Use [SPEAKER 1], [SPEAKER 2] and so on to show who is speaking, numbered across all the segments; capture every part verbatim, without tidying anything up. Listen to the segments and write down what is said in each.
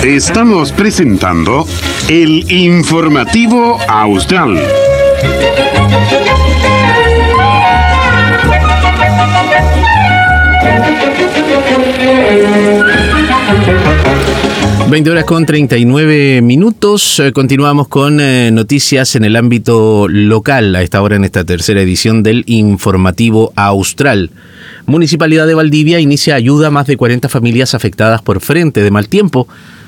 [SPEAKER 1] Estamos presentando el Informativo Austral.
[SPEAKER 2] veinte horas con treinta y nueve minutos. Continuamos con eh, noticias en el ámbito local a esta hora en esta tercera edición del Informativo Austral. Municipalidad de Valdivia inicia ayuda a más de cuarenta familias afectadas por frente de mal tiempo.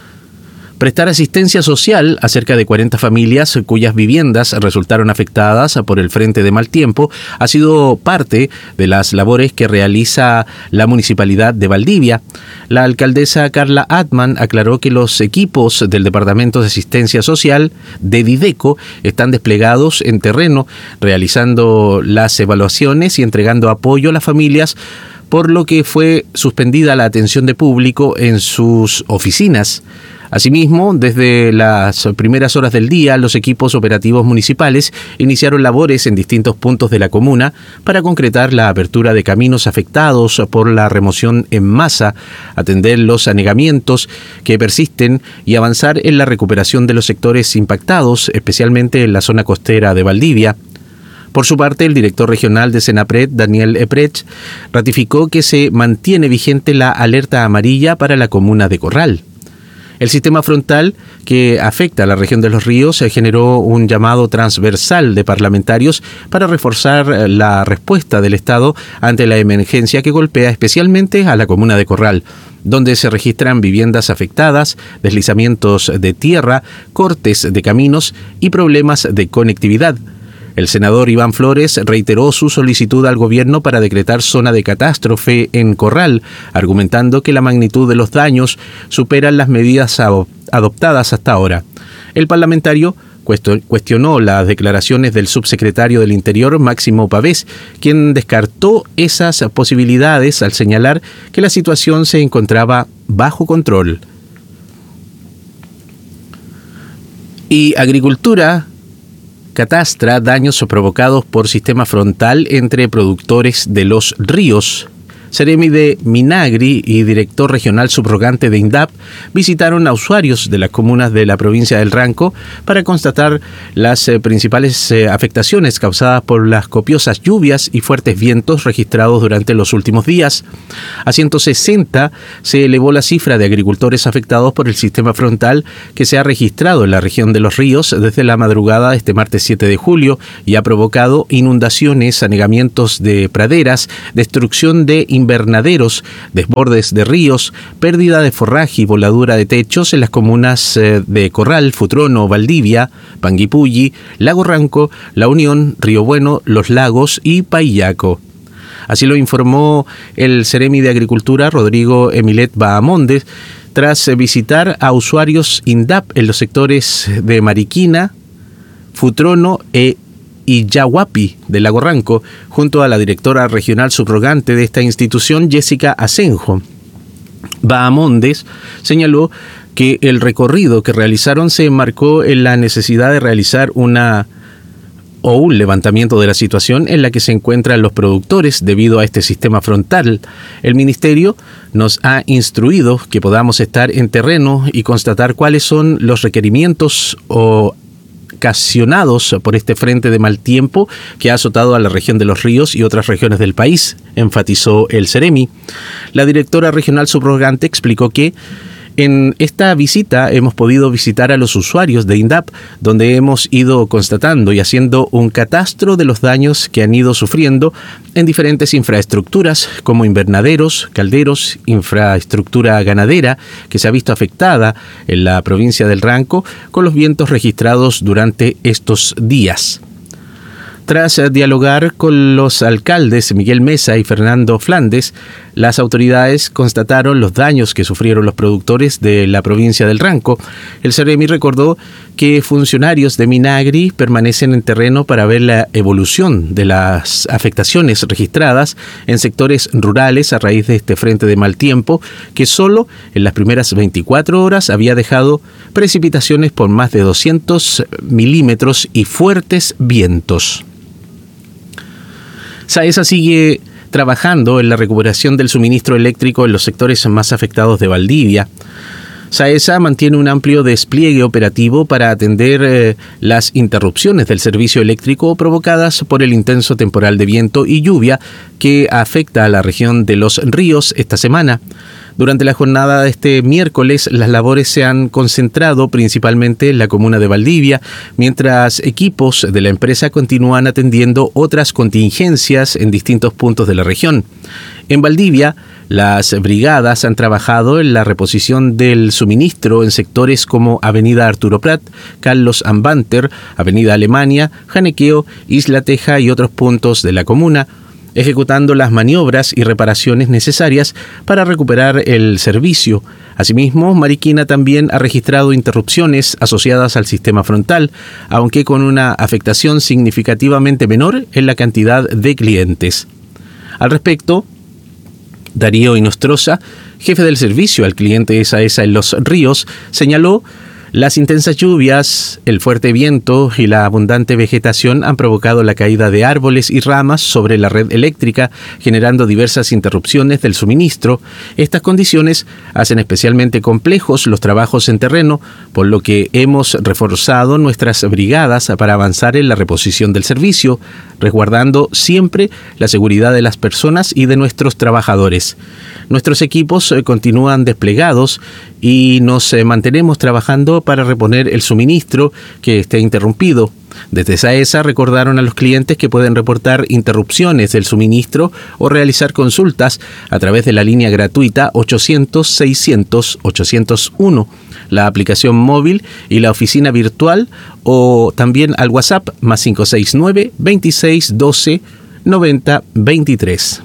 [SPEAKER 2] Prestar asistencia social a cerca de cuarenta familias cuyas viviendas resultaron afectadas por el frente de mal tiempo ha sido parte de las labores que realiza la Municipalidad de Valdivia. La alcaldesa Carla Atman aclaró que los equipos del Departamento de Asistencia Social de Dideco están desplegados en terreno, realizando las evaluaciones y entregando apoyo a las familias, por lo que fue suspendida la atención de público en sus oficinas. Asimismo, desde las primeras horas del día, los equipos operativos municipales iniciaron labores en distintos puntos de la comuna para concretar la apertura de caminos afectados por la remoción en masa, atender los anegamientos que persisten y avanzar en la recuperación de los sectores impactados, especialmente en la zona costera de Valdivia. Por su parte, el director regional de Senapred, Daniel Eprech, ratificó que se mantiene vigente la alerta amarilla para la comuna de Corral. El sistema frontal que afecta a la región de los ríos generó un llamado transversal de parlamentarios para reforzar la respuesta del Estado ante la emergencia que golpea especialmente a la comuna de Corral, donde se registran viviendas afectadas, deslizamientos de tierra, cortes de caminos y problemas de conectividad. El senador Iván Flores reiteró su solicitud al gobierno para decretar zona de catástrofe en Corral, argumentando que la magnitud de los daños superan las medidas adoptadas hasta ahora. El parlamentario cuestionó las declaraciones del subsecretario del Interior, Máximo Pavés, quien descartó esas posibilidades al señalar que la situación se encontraba bajo control. Y Agricultura catastra daños provocados por sistema frontal entre productores de los ríos. Seremi de Minagri y director regional subrogante de INDAP visitaron a usuarios de las comunas de la provincia del Ranco para constatar las eh, principales eh, afectaciones causadas por las copiosas lluvias y fuertes vientos registrados durante los últimos días. A ciento sesenta se elevó la cifra de agricultores afectados por el sistema frontal que se ha registrado en la región de los ríos desde la madrugada de este martes siete de julio y ha provocado inundaciones, anegamientos de praderas, destrucción de invernaderos, desbordes de ríos, pérdida de forraje y voladura de techos en las comunas de Corral, Futrono, Valdivia, Panguipulli, Lago Ranco, La Unión, Río Bueno, Los Lagos y Paillaco. Así lo informó el Seremi de Agricultura, Rodrigo Emilet Bahamondes, tras visitar a usuarios INDAP en los sectores de Mariquina, Futrono e y Yahuapi de Lago Ranco, junto a la directora regional subrogante de esta institución, Jessica Asenjo. Bahamondes señaló que el recorrido que realizaron se enmarcó en la necesidad de realizar una o un levantamiento de la situación en la que se encuentran los productores debido a este sistema frontal. El Ministerio nos ha instruido que podamos estar en terreno y constatar cuáles son los requerimientos o ocasionados por este frente de mal tiempo que ha azotado a la región de los ríos y otras regiones del país, enfatizó el Seremi. La directora regional subrogante explicó que en esta visita hemos podido visitar a los usuarios de INDAP, donde hemos ido constatando y haciendo un catastro de los daños que han ido sufriendo en diferentes infraestructuras como invernaderos, calderos, infraestructura ganadera que se ha visto afectada en la provincia del Ranco con los vientos registrados durante estos días. Tras dialogar con los alcaldes Miguel Mesa y Fernando Flandes, las autoridades constataron los daños que sufrieron los productores de la provincia del Ranco. El Seremi recordó que funcionarios de Minagri permanecen en terreno para ver la evolución de las afectaciones registradas en sectores rurales a raíz de este frente de mal tiempo, que solo en las primeras veinticuatro horas había dejado precipitaciones por más de doscientos milímetros y fuertes vientos. SAESA sigue trabajando en la recuperación del suministro eléctrico en los sectores más afectados de Valdivia. SAESA mantiene un amplio despliegue operativo para atender eh, las interrupciones del servicio eléctrico provocadas por el intenso temporal de viento y lluvia que afecta a la región de Los Ríos esta semana. Durante la jornada de este miércoles, las labores se han concentrado principalmente en la comuna de Valdivia, mientras equipos de la empresa continúan atendiendo otras contingencias en distintos puntos de la región. En Valdivia, las brigadas han trabajado en la reposición del suministro en sectores como Avenida Arturo Prat, Carlos Ambanter, Avenida Alemania, Janequeo, Isla Teja y otros puntos de la comuna, ejecutando las maniobras y reparaciones necesarias para recuperar el servicio. Asimismo, Mariquina también ha registrado interrupciones asociadas al sistema frontal, aunque con una afectación significativamente menor en la cantidad de clientes. Al respecto, Darío Inostroza, jefe del servicio al cliente de SAESA en Los Ríos, señaló: las intensas lluvias, el fuerte viento y la abundante vegetación han provocado la caída de árboles y ramas sobre la red eléctrica, generando diversas interrupciones del suministro. Estas condiciones hacen especialmente complejos los trabajos en terreno, por lo que hemos reforzado nuestras brigadas para avanzar en la reposición del servicio, resguardando siempre la seguridad de las personas y de nuestros trabajadores. Nuestros equipos continúan desplegados y nos mantenemos trabajando para reponer el suministro que esté interrumpido. Desde SAESA recordaron a los clientes que pueden reportar interrupciones del suministro o realizar consultas a través de la línea gratuita ochocientos seiscientos ochocientos uno, la aplicación móvil y la oficina virtual, o también al WhatsApp más cinco seis nueve, veintiséis doce, noventa veintitrés.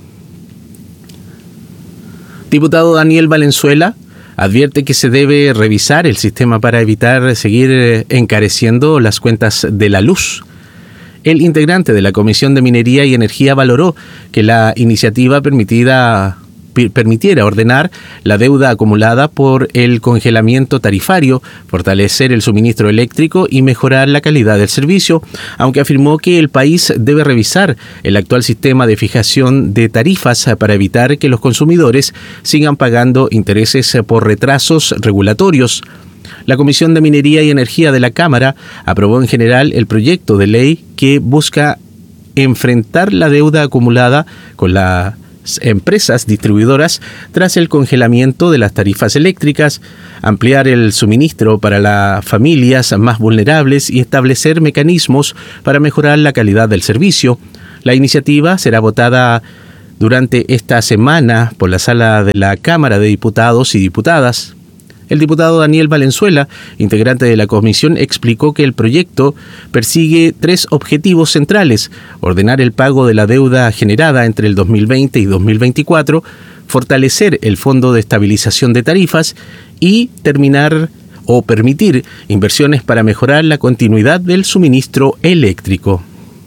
[SPEAKER 2] Diputado Daniel Valenzuela advierte que se debe revisar el sistema para evitar seguir encareciendo las cuentas de la luz. El integrante de la Comisión de Minería y Energía valoró que la iniciativa permitida permitiera ordenar la deuda acumulada por el congelamiento tarifario, fortalecer el suministro eléctrico y mejorar la calidad del servicio, aunque afirmó que el país debe revisar el actual sistema de fijación de tarifas para evitar que los consumidores sigan pagando intereses por retrasos regulatorios. La Comisión de Minería y Energía de la Cámara aprobó en general el proyecto de ley que busca enfrentar la deuda acumulada con la empresas distribuidoras tras el congelamiento de las tarifas eléctricas, ampliar el suministro para las familias más vulnerables y establecer mecanismos para mejorar la calidad del servicio. La iniciativa será votada durante esta semana por la sala de la Cámara de Diputados y Diputadas. El diputado Daniel Valenzuela, integrante de la comisión, explicó que el proyecto persigue tres objetivos centrales: ordenar el pago de la deuda generada entre el dos mil veinte y dos mil veinticuatro, fortalecer el Fondo de Estabilización de Tarifas y terminar o permitir inversiones para mejorar la continuidad del suministro eléctrico.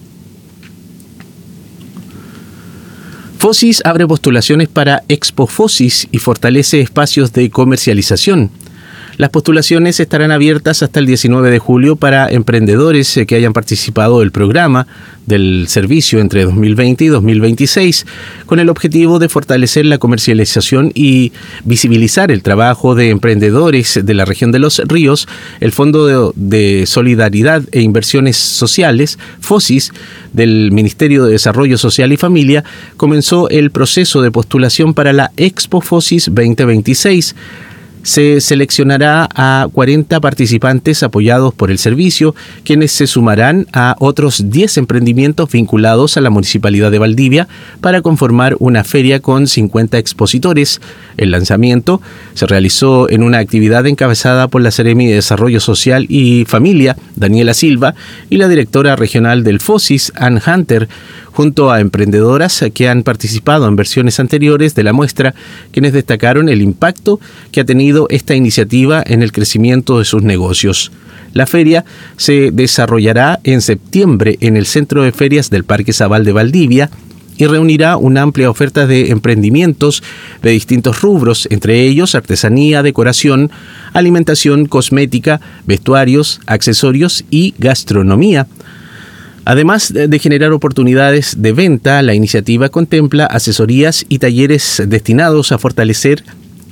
[SPEAKER 2] Fosis abre postulaciones para Expo Fosis y fortalece espacios de comercialización. Las postulaciones estarán abiertas hasta el diecinueve de julio para emprendedores que hayan participado del programa del servicio entre dos mil veinte y dos mil veintiséis, con el objetivo de fortalecer la comercialización y visibilizar el trabajo de emprendedores de la región de Los Ríos. El Fondo de, de Solidaridad e Inversiones Sociales, Fosis, del Ministerio de Desarrollo Social y Familia, comenzó el proceso de postulación para la Expo Fosis veinte veintiséis. Se seleccionará a cuarenta participantes apoyados por el servicio, quienes se sumarán a otros diez emprendimientos vinculados a la Municipalidad de Valdivia para conformar una feria con cincuenta expositores. El lanzamiento se realizó en una actividad encabezada por la Seremi de Desarrollo Social y Familia, Daniela Silva, y la directora regional del Fosis, Ann Hunter, junto a emprendedoras que han participado en versiones anteriores de la muestra, quienes destacaron el impacto que ha tenido esta iniciativa en el crecimiento de sus negocios. La feria se desarrollará en septiembre en el Centro de Ferias del Parque Zabal de Valdivia y reunirá una amplia oferta de emprendimientos de distintos rubros, entre ellos artesanía, decoración, alimentación, cosmética, vestuarios, accesorios y gastronomía. Además de generar oportunidades de venta, la iniciativa contempla asesorías y talleres destinados a fortalecer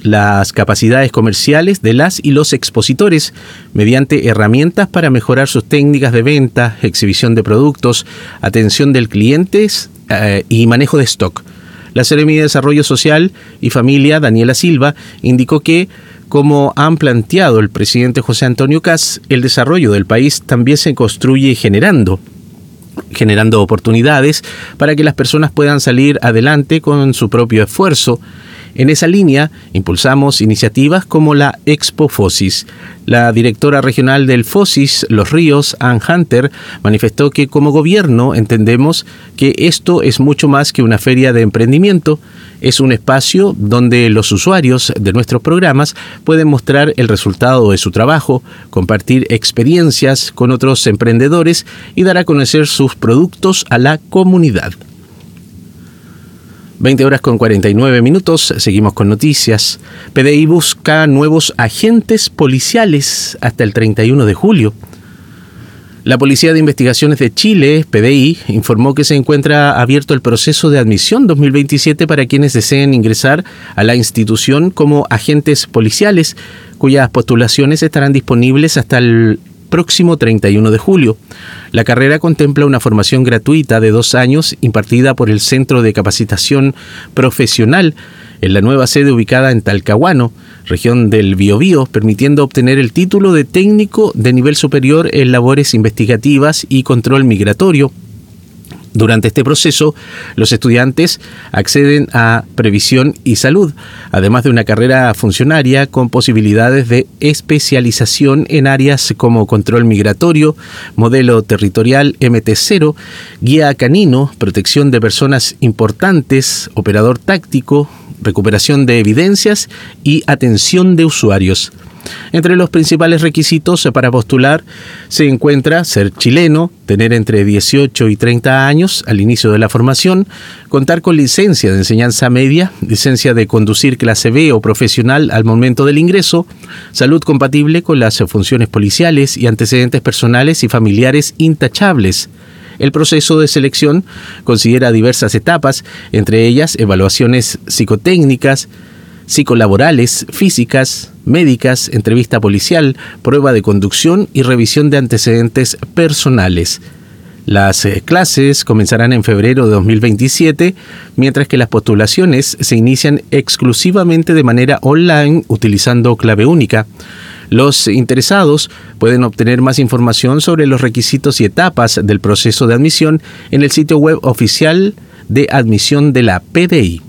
[SPEAKER 2] las capacidades comerciales de las y los expositores mediante herramientas para mejorar sus técnicas de venta, exhibición de productos, atención del cliente eh, y manejo de stock. La Seremi de Desarrollo Social y Familia, Daniela Silva, indicó que, como han planteado el presidente José Antonio Kast, el desarrollo del país también se construye generando generando oportunidades para que las personas puedan salir adelante con su propio esfuerzo. En esa línea, impulsamos iniciativas como la Expo Fosis. La directora regional del Fosis, Los Ríos, Ann Hunter, manifestó que como gobierno entendemos que esto es mucho más que una feria de emprendimiento. Es un espacio donde los usuarios de nuestros programas pueden mostrar el resultado de su trabajo, compartir experiencias con otros emprendedores y dar a conocer sus productos a la comunidad. veinte horas con cuarenta y nueve minutos, seguimos con noticias. P D I busca nuevos agentes policiales hasta el treinta y uno de julio. La Policía de Investigaciones de Chile, P D I, informó que se encuentra abierto el proceso de admisión dos mil veintisiete para quienes deseen ingresar a la institución como agentes policiales, cuyas postulaciones estarán disponibles hasta el próximo treinta y uno de julio. La carrera contempla una formación gratuita de dos años impartida por el Centro de Capacitación Profesional en la nueva sede ubicada en Talcahuano, región del Biobío, permitiendo obtener el título de técnico de nivel superior en labores investigativas y control migratorio. Durante este proceso, los estudiantes acceden a previsión y salud, además de una carrera funcionaria con posibilidades de especialización en áreas como control migratorio, modelo territorial M T cero, guía canino, protección de personas importantes, operador táctico, recuperación de evidencias y atención de usuarios. Entre los principales requisitos para postular se encuentra ser chileno, tener entre dieciocho y treinta años al inicio de la formación, contar con licencia de enseñanza media, licencia de conducir clase B o profesional al momento del ingreso, salud compatible con las funciones policiales y antecedentes personales y familiares intachables. El proceso de selección considera diversas etapas, entre ellas evaluaciones psicotécnicas, psicolaborales, físicas, médicas, entrevista policial, prueba de conducción y revisión de antecedentes personales. Las eh, clases comenzarán en febrero de dos mil veintisiete, mientras que las postulaciones se inician exclusivamente de manera online utilizando clave única. Los interesados pueden obtener más información sobre los requisitos y etapas del proceso de admisión en el sitio web oficial de admisión de la P D I.